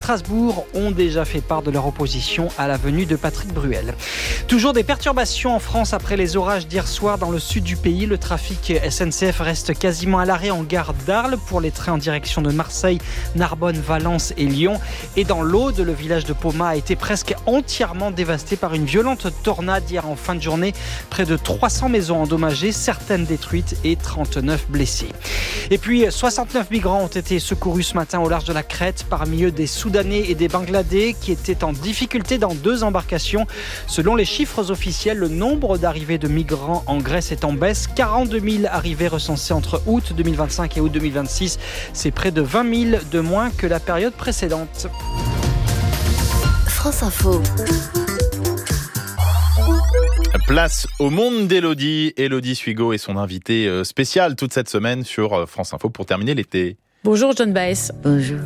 Strasbourg ont déjà fait part de leur opposition à la venue de Patrick Bruel. Toujours des perturbations en France après les orages d'hier soir dans le sud du pays. Le trafic SNCF reste quasiment à l'arrêt en gare d'Arles pour les trains en direction de Marseille, Narbonne, Valence et Lyon. Et dans l'Aude, le village de Poma a été presque entièrement dévasté par une violente tornade hier en fin de journée. Près de 300 maisons endommagées, certaines détruites et 39 blessés. Et puis 69 migrants ont été secourus ce matin au large de la Crète, parmi eux des Soudanais et des Bangladais qui étaient en difficulté dans 2 embarcations. Selon les chiffres officiels, le nombre d'arrivées de migrants en Grèce est en baisse. 42 000 arrivées recensées entre août 2025 et août 2026. C'est près de 20 000 de moins que la période précédente. France Info. Place au monde d'Élodie. Élodie Suigo est son invitée spéciale toute cette semaine sur France Info pour terminer l'été. Bonjour John Baez. Bonjour.